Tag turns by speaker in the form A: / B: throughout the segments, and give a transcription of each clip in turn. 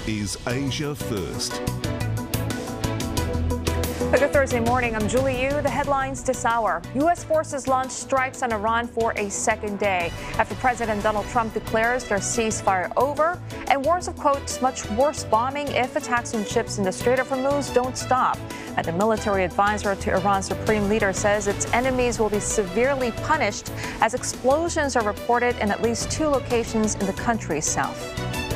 A: is Asia First.
B: Good Thursday morning. I'm Julie Yu. The headlines this hour. U.S. forces launch strikes on Iran for a second day after President Donald Trump declares their ceasefire over and warns of, quote, much worse bombing if attacks on ships in the Strait of Hormuz don't stop. And the military advisor to Iran's supreme leader says its enemies will be severely punished as explosions are reported in at least 2 locations in the country's south.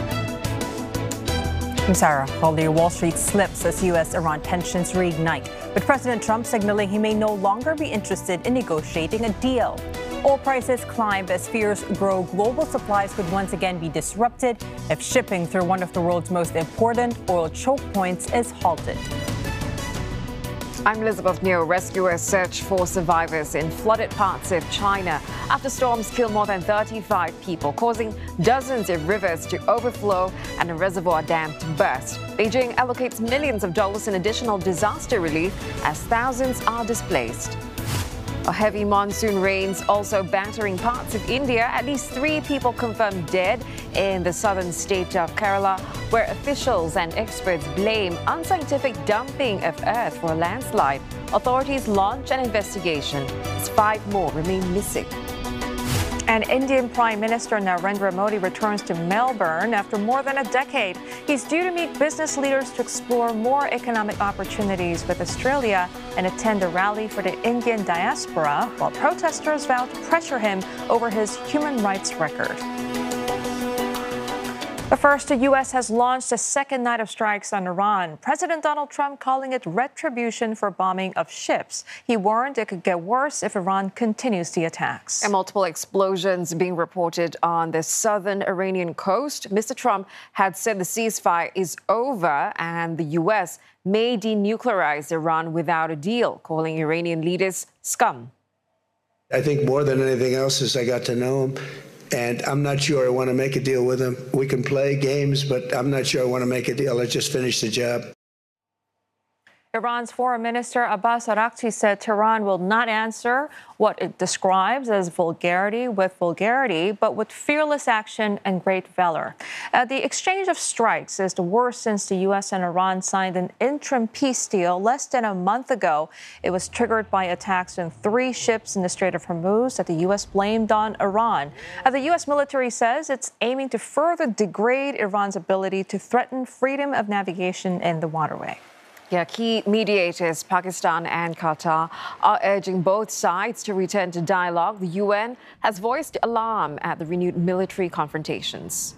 B: I'm Sarah. While the Wall Street slips as U.S.-Iran tensions reignite, with President Trump signaling he may no longer be interested in negotiating a deal. Oil prices climb as fears grow global supplies could once again be disrupted if shipping through one of the world's most important oil choke points is halted.
C: I'm Elizabeth Neo. Rescuers search for survivors in flooded parts of China after storms kill more than 35 people, causing dozens of rivers to overflow and a reservoir dam to burst. Beijing allocates millions of dollars in additional disaster relief as thousands are displaced. A heavy monsoon rains also battering parts of India. At least 3 people confirmed dead in the southern state of Kerala, where officials and experts blame unscientific dumping of earth for a landslide. Authorities launch an investigation as 5 more remain missing.
B: And Indian Prime Minister Narendra Modi returns to Melbourne after more than a decade. He's due to meet business leaders to explore more economic opportunities with Australia and attend a rally for the Indian diaspora, while protesters vow to pressure him over his human rights record. But first, the U.S. has launched a second night of strikes on Iran. President Donald Trump calling it retribution for bombing of ships. He warned it could get worse if Iran continues the attacks.
C: And multiple explosions being reported on the southern Iranian coast. Mr. Trump had said the ceasefire is over and the U.S. may denuclearize Iran without a deal, calling Iranian leaders scum.
D: I think more than anything else is I got to know him. And I'm not sure I want to make a deal with him. We can play games, but I'm not sure I want to make a deal. Let's just finish the job.
B: Iran's Foreign Minister Abbas Araghchi said Tehran will not answer what it describes as vulgarity with vulgarity, but with fearless action and great valor. The exchange of strikes is the worst since the U.S. and Iran signed an interim peace deal less than a month ago. It was triggered by attacks on 3 ships in the Strait of Hormuz that the U.S. blamed on Iran. The U.S. military says it's aiming to further degrade Iran's ability to threaten freedom of navigation in the waterway.
C: Yeah, key mediators, Pakistan and Qatar, are urging both sides to return to dialogue. The UN has voiced alarm at the renewed military confrontations.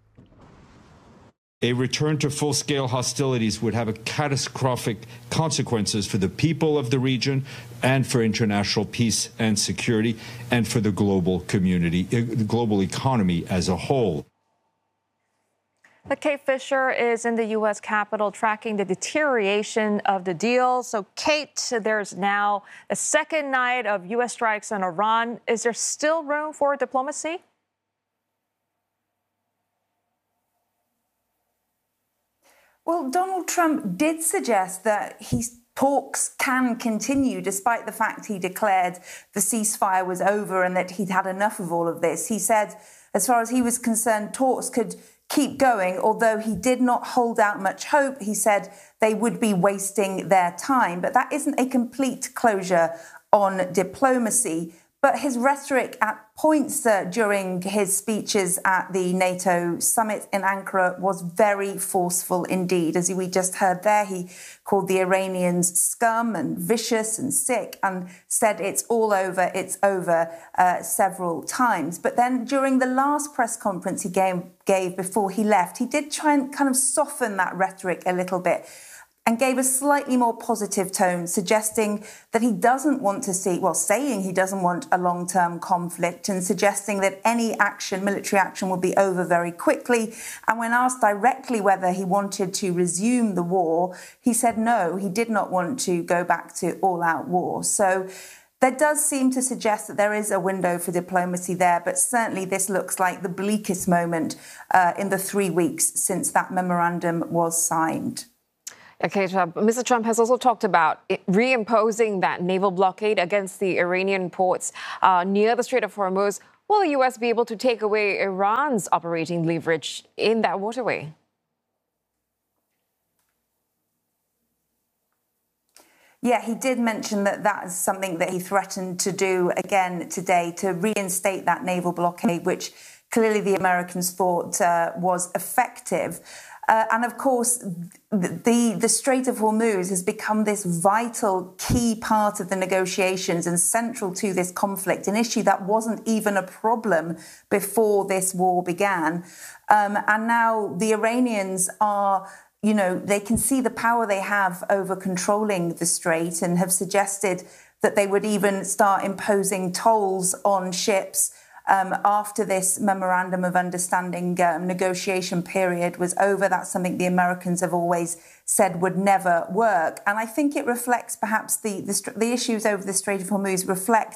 E: A return to full-scale hostilities would have catastrophic consequences for the people of the region and for international peace and security and for the global community, the global economy as a whole.
B: Kate Fisher is in the U.S. Capitol tracking the deterioration of the deal. So, Kate, there's now a second night of U.S. strikes on Iran. Is there still room for diplomacy?
F: Well, Donald Trump did suggest that talks can continue despite the fact he declared the ceasefire was over and that he'd had enough of all of this. He said, as far as he was concerned, talks could keep going, although he did not hold out much hope. He said they would be wasting their time. But that isn't a complete closure on diplomacy. But his rhetoric at points during his speeches at the NATO summit in Ankara was very forceful indeed. As we just heard there, he called the Iranians scum and vicious and sick and said it's all over, it's over several times. But then during the last press conference he gave before he left, he did try and kind of soften that rhetoric a little bit and gave a slightly more positive tone, suggesting that he doesn't want to see, saying he doesn't want a long-term conflict and suggesting that any action, military action, will be over very quickly. And when asked directly whether he wanted to resume the war, he said no, he did not want to go back to all-out war. So there does seem to suggest that there is a window for diplomacy there, but certainly this looks like the bleakest moment in the 3 weeks since that memorandum was signed.
C: Okay, Mr. Trump has also talked about reimposing that naval blockade against the Iranian ports near the Strait of Hormuz. Will the U.S. be able to take away Iran's operating leverage in that waterway?
F: Yeah, he did mention that that is something that he threatened to do again today, to reinstate that naval blockade, which clearly the Americans thought was effective. And of course, the Strait of Hormuz has become this vital, key part of the negotiations and central to this conflict, an issue that wasn't even a problem before this war began. And now the Iranians are, you know, they can see the power they have over controlling the strait and have suggested that they would even start imposing tolls on ships after this memorandum of understanding negotiation period was over. That's something the Americans have always said would never work. And I think it reflects perhaps the issues over the Strait of Hormuz reflect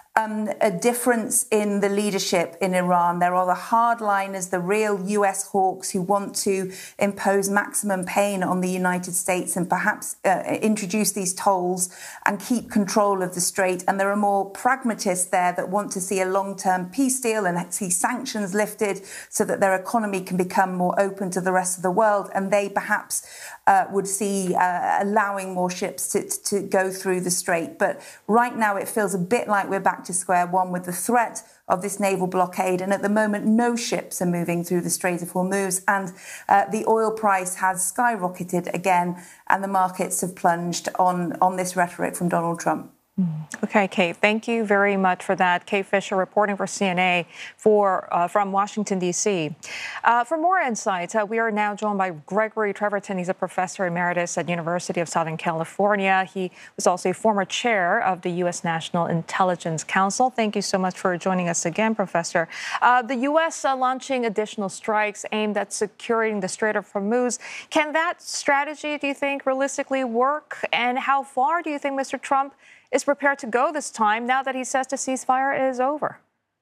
F: a difference in the leadership in Iran. There are the hardliners, the real US hawks who want to impose maximum pain on the United States and perhaps introduce these tolls and keep control of the strait. And there are more pragmatists there that want to see a long-term peace deal and see sanctions lifted so that their economy can become more open to the rest of the world. And they perhaps would see allowing more ships to go through the strait. But right now it feels a bit like we're back to square one with the threat of this naval blockade. And at the moment, no ships are moving through the Strait of Hormuz. And the oil price has skyrocketed again. And the markets have plunged on this rhetoric from Donald Trump.
B: Okay, Kate, thank you very much for that. Kate Fisher reporting for CNA from Washington, D.C. For more insights, we are now joined by Gregory Treverton. He's a professor emeritus at University of Southern California. He was also a former chair of the U.S. National Intelligence Council. Thank you so much for joining us again, Professor. The U.S. Launching additional strikes aimed at securing the Strait of Hormuz. Can that strategy, do you think, realistically work? And how far do you think Mr. Trump is prepared to go this time now that he says the ceasefire is over?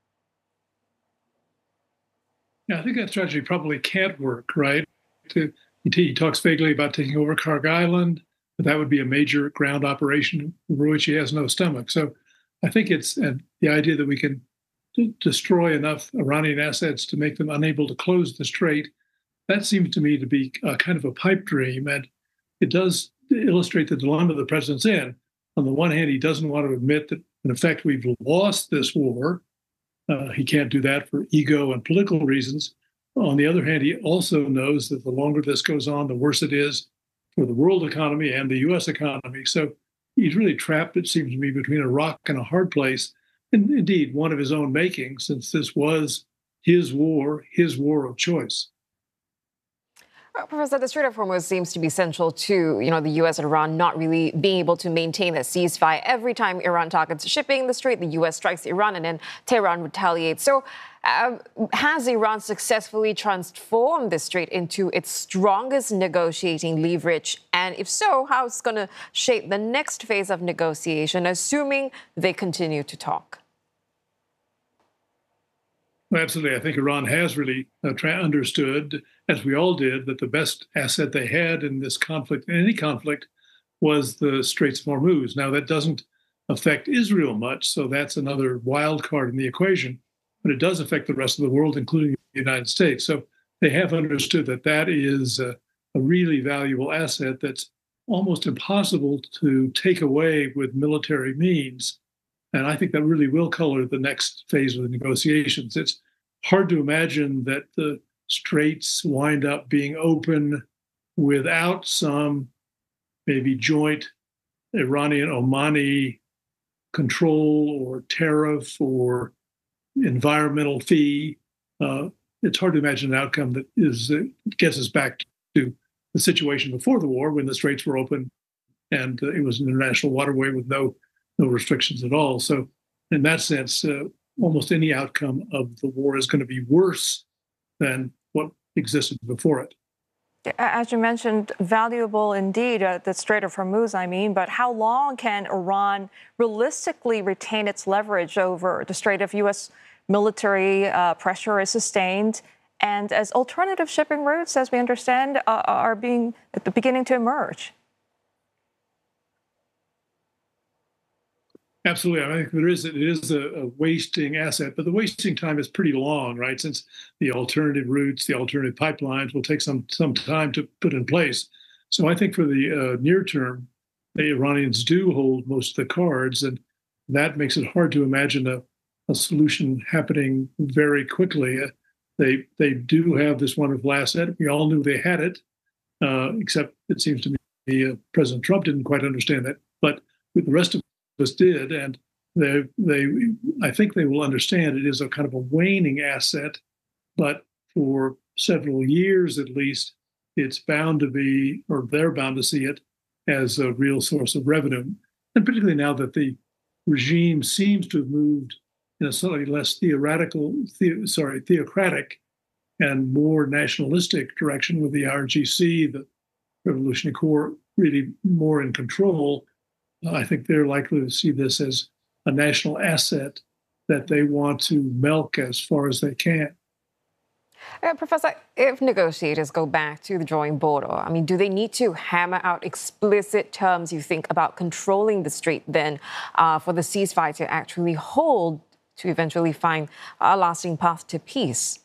G: Yeah, I think that strategy probably can't work, right? He talks vaguely about taking over Kharg Island, but that would be a major ground operation for which he has no stomach. So I think it's the idea that we can destroy enough Iranian assets to make them unable to close the strait. That seems to me to be kind of a pipe dream, and it does illustrate the dilemma the president's in. On the one hand, he doesn't want to admit that, in effect, we've lost this war. He can't do that for ego and political reasons. On the other hand, he also knows that the longer this goes on, the worse it is for the world economy and the U.S. economy. So he's really trapped, it seems to me, between a rock and a hard place, and indeed one of his own making, since this was his war of choice.
C: Professor, the Strait of Hormuz seems to be central to, the U.S. and Iran not really being able to maintain a ceasefire. Every time Iran targets shipping in the strait, the U.S. strikes Iran and then Tehran retaliates. So has Iran successfully transformed the strait into its strongest negotiating leverage? And if so, how it's going to shape the next phase of negotiation, assuming they continue to talk?
G: Well, absolutely. I think Iran has really understood, as we all did, that the best asset they had in this conflict, in any conflict, was the Straits of Hormuz. Now, that doesn't affect Israel much, so that's another wild card in the equation, but it does affect the rest of the world, including the United States. So they have understood that that is a really valuable asset that's almost impossible to take away with military means. And I think that really will color the next phase of the negotiations. It's hard to imagine that the straits wind up being open without some maybe joint Iranian-Omani control or tariff or environmental fee. It's hard to imagine an outcome that gets us back to the situation before the war when the straits were open and it was an international waterway with no restrictions at all. So in that sense, almost any outcome of the war is going to be worse than what existed before it.
B: As you mentioned, valuable indeed, the Strait of Hormuz, but how long can Iran realistically retain its leverage over the Strait if U.S. military pressure is sustained and as alternative shipping routes, as we understand, are beginning to emerge?
G: Absolutely. I think it is a wasting asset, but the wasting time is pretty long, right? Since the alternative routes, the alternative pipelines will take some time to put in place. So I think for the near term, the Iranians do hold most of the cards, and that makes it hard to imagine a solution happening very quickly. They do have this wonderful asset. We all knew they had it, except it seems to me President Trump didn't quite understand that, but the rest of us did, and I think they will understand it is a kind of a waning asset, but for several years at least, it's bound to be, or they're bound to see it as a real source of revenue. And particularly now that the regime seems to have moved in a slightly less theocratic and more nationalistic direction with the RGC, the Revolutionary Corps, really more in control. I think they're likely to see this as a national asset that they want to milk as far as they can.
C: Professor, if negotiators go back to the drawing board, I mean, do they need to hammer out explicit terms, you think, about controlling the strait then for the ceasefire to actually hold to eventually find a lasting path to peace?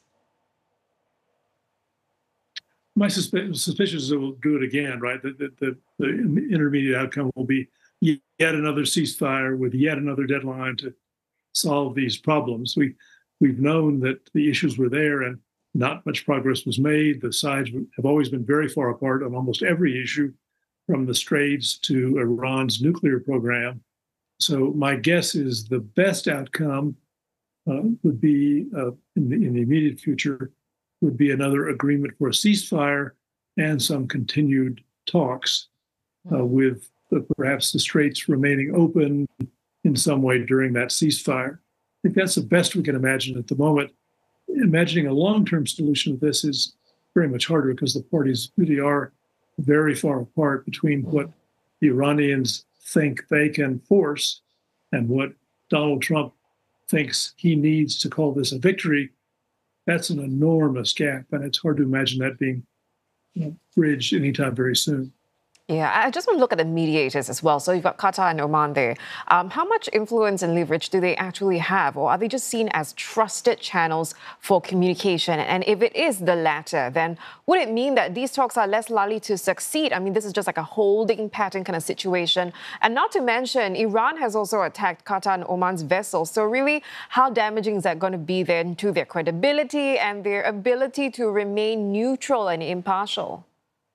G: My suspicion is that we'll do it again, right? The intermediate outcome will be yet another ceasefire with yet another deadline to solve these problems. We've known that the issues were there and not much progress was made. The sides have always been very far apart on almost every issue, from the Straits to Iran's nuclear program. So my guess is the best outcome would be, in the immediate future, would be another agreement for a ceasefire and some continued talks with perhaps the Straits remaining open in some way during that ceasefire. I think that's the best we can imagine at the moment. Imagining a long-term solution to this is very much harder because the parties really are very far apart between what the Iranians think they can force and what Donald Trump thinks he needs to call this a victory. That's an enormous gap, and it's hard to imagine that being bridged anytime very soon.
C: Yeah, I just want to look at the mediators as well. So you've got Qatar and Oman there. How much influence and leverage do they actually have? Or are they just seen as trusted channels for communication? And if it is the latter, then would it mean that these talks are less likely to succeed? I mean, this is just like a holding pattern kind of situation. And not to mention, Iran has also attacked Qatar and Oman's vessels. So really, how damaging is that going to be then to their credibility and their ability to remain neutral and impartial?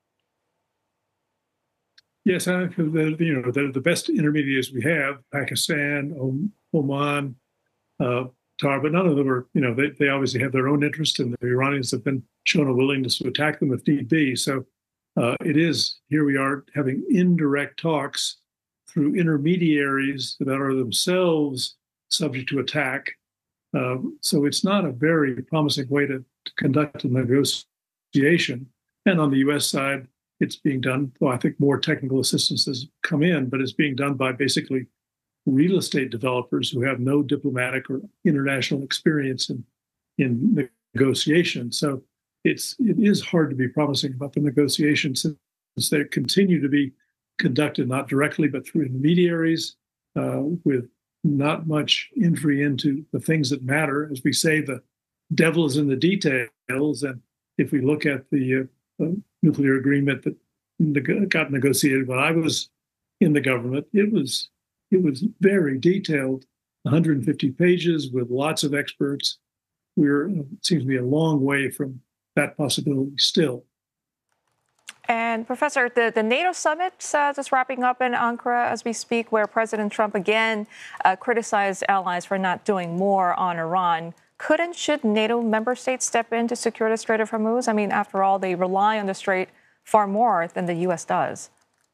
G: Yes, I think the best intermediaries we have: Pakistan, Oman, Qatar, but none of them are. They obviously have their own interest, and the Iranians have been shown a willingness to attack them if need be. So it is here we are having indirect talks through intermediaries that are themselves subject to attack. So it's not a very promising way to conduct a negotiation. And on the U.S. side, it's being done, well, I think more technical assistance has come in, but it's being done by basically real estate developers who have no diplomatic or international experience in negotiation. So it is hard to be promising about the negotiations since they continue to be conducted not directly, but through intermediaries with not much entry into the things that matter. As we say, the devil is in the details. And if we look at the nuclear agreement that got negotiated when I was in the government, it was very detailed, 150 pages with lots of experts. It seems to be a long way from that possibility still.
B: And Professor, the NATO summit just wrapping up in Ankara as we speak, where President Trump again criticized allies for not doing more on Iran. Should NATO member states step in to secure the Strait of Hormuz? I mean, after all, they rely on the Strait far more than the U.S. does.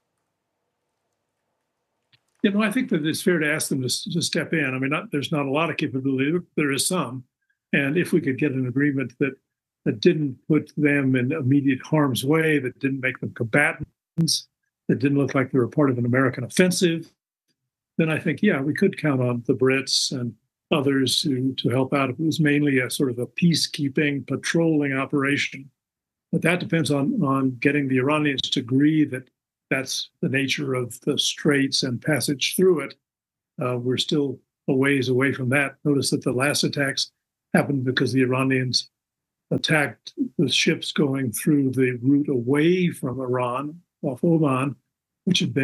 G: I think that it's fair to ask them to step in. I mean, there's not a lot of capability. There is some. And if we could get an agreement that didn't put them in immediate harm's way, that didn't make them combatants, that didn't look like they were part of an American offensive, then I think, yeah, we could count on the Brits and others to help out. It was mainly a sort of a peacekeeping, patrolling operation. But that depends on getting the Iranians to agree that that's the nature of the straits and passage through it. We're still a ways away from that. Notice that the last attacks happened because the Iranians attacked the ships going through the route away from Iran, off Oman, which had been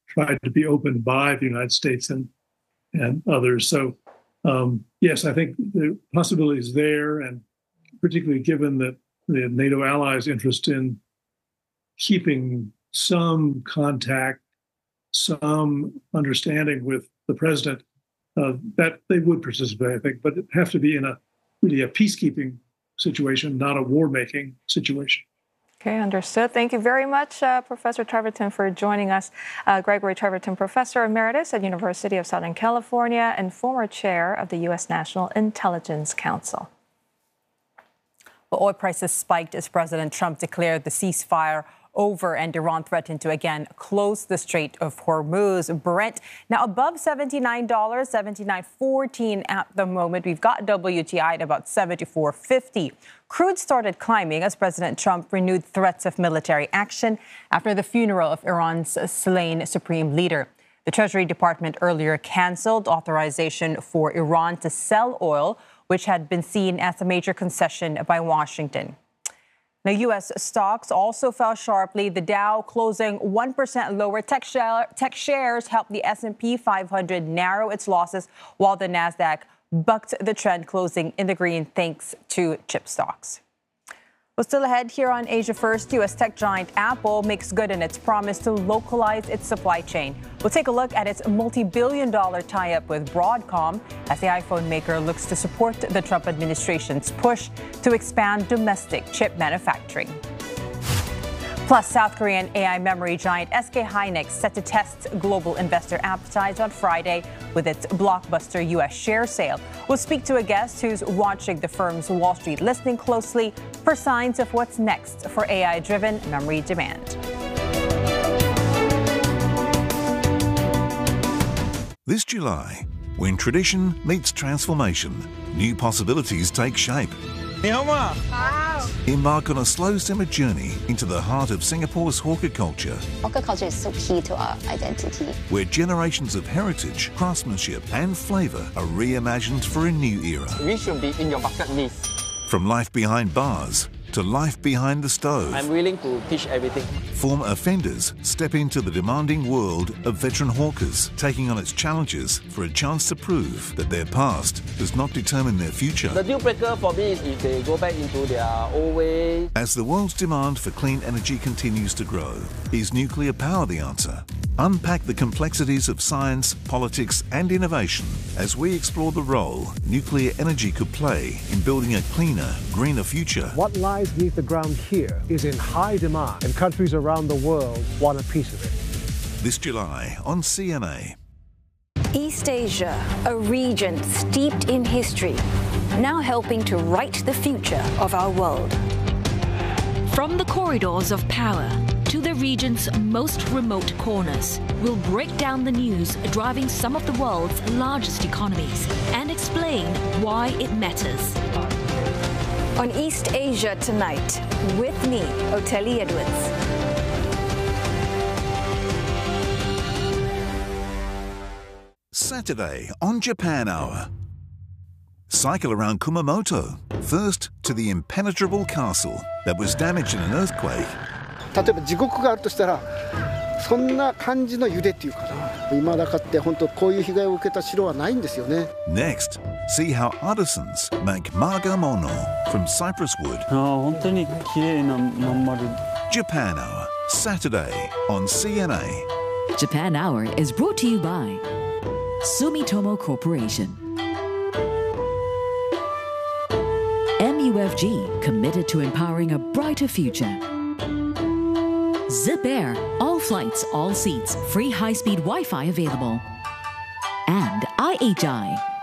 G: tried to be opened by the United States and others. So, yes, I think the possibility is there, and particularly given that the NATO allies' interest in keeping some contact, some understanding with the president, that they would participate, I think, but it have to be in a peacekeeping situation, not a war-making situation.
B: Okay, understood. Thank you very much, Professor Treverton, for joining us. Gregory Treverton, Professor Emeritus at University of Southern California and former chair of the U.S. National Intelligence Council.
H: Well, oil prices spiked as President Trump declared the ceasefire over, and Iran threatened to again close the Strait of Hormuz. Brent now above $79, $79.14 at the moment. We've got WTI at about $74.50. Crude started climbing as President Trump renewed threats of military action after the funeral of Iran's slain supreme leader. The Treasury Department earlier canceled authorization for Iran to sell oil, which had been seen as a major concession by Washington. Now, U.S. stocks also fell sharply. The Dow closing 1% lower. Tech shares helped the S&P 500 narrow its losses, while the Nasdaq bucked the trend, closing in the green thanks to chip stocks. Well, still ahead here on Asia First, U.S. tech giant Apple makes good on its promise to localize its supply chain. We'll take a look at its multi-billion-dollar tie-up with Broadcom as the iPhone maker looks to support the Trump administration's push to expand domestic chip manufacturing. Plus, South Korean AI memory giant SK Hynix set to test global investor appetite on Friday with its blockbuster U.S. share sale. We'll speak to a guest who's watching the firm's Wall Street listing closely for signs of what's next for AI-driven memory demand.
A: This July, when tradition meets transformation, new possibilities take shape. Embark on a slow-simmer journey into the heart of Singapore's hawker culture.
I: Hawker culture is so key to our identity.
A: Where generations of heritage, craftsmanship and flavour are reimagined for a new era.
J: We should be in your bucket list.
A: From life behind bars to life behind the stove.
J: I'm willing to teach everything.
A: Former offenders step into the demanding world of veteran hawkers, taking on its challenges for a chance to prove that their past does not determine their future.
J: The deal breaker for me is if they go back into their old way.
A: As the world's demand for clean energy continues to grow, is nuclear power the answer? Unpack the complexities of science, politics and innovation as we explore the role nuclear energy could play in building a cleaner, greener future.
K: What lies beneath the ground here is in high demand, and countries around the world want a piece of it.
A: This July on CNA.
L: East Asia, a region steeped in history, now helping to write the future of our world.
M: From the corridors of power to the region's most remote corners, we'll break down the news driving some of the world's largest economies and explain why it matters.
L: On East Asia Tonight, with me, Oteli Edwards.
A: Saturday on Japan Hour. Cycle around Kumamoto, first to the impenetrable castle that was damaged in an earthquake.
N: 例えば地獄があるとしたらそんな感じの揺れっていうかな、未だかって本当こういう被害を受けた城はないんですよね。
A: Next, see how artisans make margamono from cypress wood.
O: 本当に綺麗なまん丸。
A: Japan Hour, Saturday on CNA.
P: Japan Hour is brought to you by Sumitomo Corporation. MUFG, committed to empowering a brighter future. Zip Air, all flights, all seats, free high-speed Wi-Fi available. And IHI,